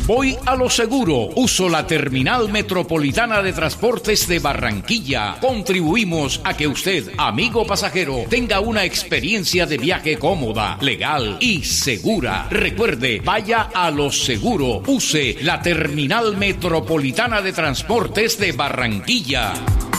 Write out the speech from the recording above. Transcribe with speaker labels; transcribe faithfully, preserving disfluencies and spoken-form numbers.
Speaker 1: Voy a lo seguro. Uso la Terminal Metropolitana de Transportes de Barranquilla. Contribuimos a que usted, amigo pasajero, tenga una experiencia de viaje cómoda, legal y segura. Recuerde, vaya a lo seguro. Use la Terminal Metropolitana de Transportes de Barranquilla.